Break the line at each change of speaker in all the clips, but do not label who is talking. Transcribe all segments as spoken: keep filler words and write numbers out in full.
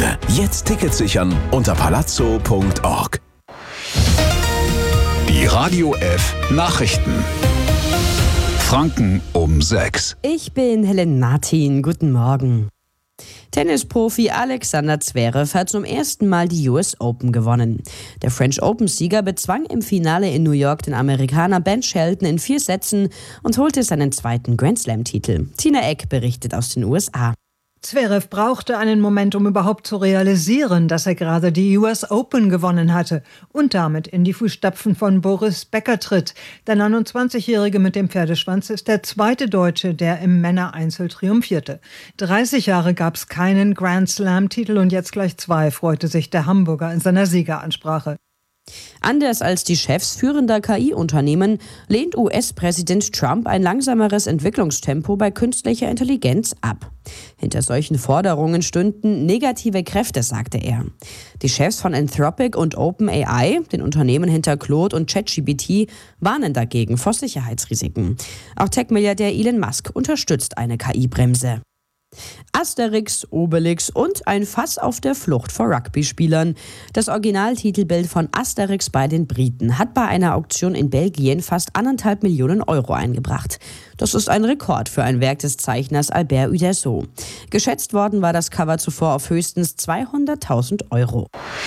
Wochenende. Jetzt Tickets sichern unter palazzo punkt org. Die Radio F Nachrichten. Franken um sechs.
Ich bin Helen Martin. Guten Morgen. Tennisprofi Alexander Zverev hat zum ersten Mal die U S Open gewonnen. Der French Open-Sieger bezwang im Finale in New York den Amerikaner Ben Shelton in vier Sätzen und holte seinen zweiten Grand-Slam-Titel. Tina Eck berichtet aus den U S A.
Zverev brauchte einen Moment, um überhaupt zu realisieren, dass er gerade die U S Open gewonnen hatte und damit in die Fußstapfen von Boris Becker tritt. Der neunundzwanzigjährige mit dem Pferdeschwanz ist der zweite Deutsche, der im Männereinzel triumphierte. dreißig Jahre gab es keinen Grand Slam-Titel und jetzt gleich zwei, freute sich der Hamburger in seiner Siegeransprache.
Anders als die Chefs führender K I-Unternehmen lehnt U S-Präsident Trump ein langsameres Entwicklungstempo bei künstlicher Intelligenz ab. Hinter solchen Forderungen stünden negative Kräfte, sagte er. Die Chefs von Anthropic und OpenAI, den Unternehmen hinter Claude und ChatGPT, warnen dagegen vor Sicherheitsrisiken. Auch Tech-Milliardär Elon Musk unterstützt eine K I-Bremse. Asterix, Obelix und ein Fass auf der Flucht vor Rugby-Spielern. Das Originaltitelbild von Asterix bei den Briten hat bei einer Auktion in Belgien fast anderthalb Millionen Euro eingebracht. Das ist ein Rekord für ein Werk des Zeichners Albert Uderzo. Geschätzt worden war das Cover zuvor auf höchstens zweihunderttausend Euro.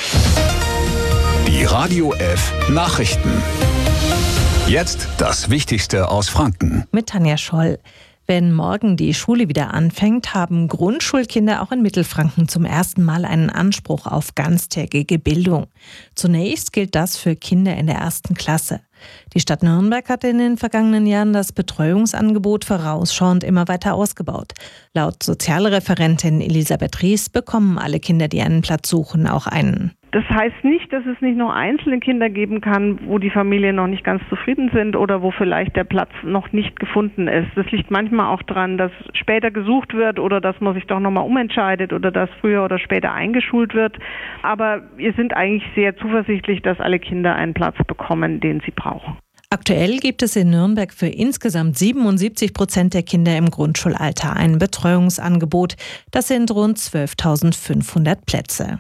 Die Radio F Nachrichten. Jetzt das Wichtigste aus Franken.
Mit Tanja Scholl. Wenn morgen die Schule wieder anfängt, haben Grundschulkinder auch in Mittelfranken zum ersten Mal einen Anspruch auf ganztägige Bildung. Zunächst gilt das für Kinder in der ersten Klasse. Die Stadt Nürnberg hat in den vergangenen Jahren das Betreuungsangebot vorausschauend immer weiter ausgebaut. Laut Sozialreferentin Elisabeth Ries bekommen alle Kinder, die einen Platz suchen, auch einen.
Das heißt nicht, dass es nicht noch einzelne Kinder geben kann, wo die Familien noch nicht ganz zufrieden sind oder wo vielleicht der Platz noch nicht gefunden ist. Das liegt manchmal auch daran, dass später gesucht wird oder dass man sich doch nochmal umentscheidet oder dass früher oder später eingeschult wird. Aber wir sind eigentlich sehr zuversichtlich, dass alle Kinder einen Platz bekommen, den sie brauchen.
Aktuell gibt es in Nürnberg für insgesamt siebenundsiebzig Prozent der Kinder im Grundschulalter ein Betreuungsangebot. Das sind rund zwölftausendfünfhundert Plätze.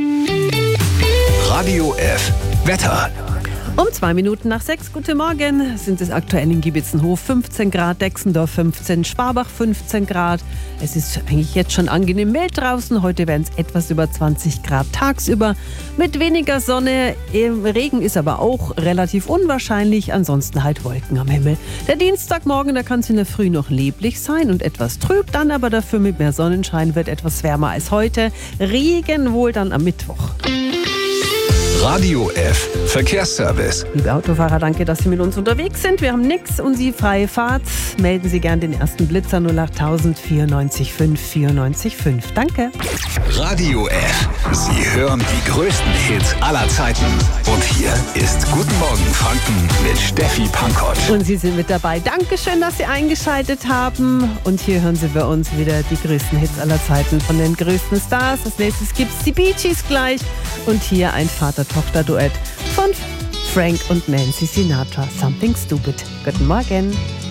Radio F Wetter.
Um zwei Minuten nach sechs, guten Morgen, sind es aktuell in Giebitzenhof fünfzehn Grad, Dexendorf fünfzehn, Schwabach fünfzehn Grad. Es ist eigentlich jetzt schon angenehm mild draußen. Heute werden es etwas über zwanzig Grad tagsüber mit weniger Sonne. Regen ist aber auch relativ unwahrscheinlich, ansonsten halt Wolken am Himmel. Der Dienstagmorgen, da kann es in der Früh noch neblig sein und etwas trüb, dann aber dafür mit mehr Sonnenschein, wird etwas wärmer als heute. Regen wohl dann am Mittwoch.
Radio F Verkehrsservice.
Liebe Autofahrer, danke, dass Sie mit uns unterwegs sind. Wir haben nichts und Sie freie Fahrt. Melden Sie gern den ersten Blitzer null acht tausend vierundneunzig fünf vierundneunzig fünf. Danke.
Radio F. Sie hören die größten Hits aller Zeiten. Und hier ist Guten Morgen Franken mit Steffi Pankott.
Und Sie sind mit dabei. Dankeschön, dass Sie eingeschaltet haben. Und hier hören Sie bei uns wieder die größten Hits aller Zeiten von den größten Stars. Als nächstes gibt es die Bee Gees gleich. Und hier ein Vater-Tochter-Duett von Frank und Nancy Sinatra. Something Stupid. Guten Morgen.